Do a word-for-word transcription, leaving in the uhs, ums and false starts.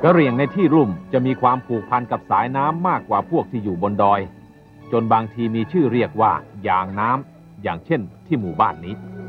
กะเหรี่ยงในที่ลุ่มจะมีความผูกพันกับสายน้ำมากกว่าพวกที่อยู่บนดอยจนบางทีมีชื่อเรียกว่ายางน้ำอย่างเช่นที่หมู่บ้านนี้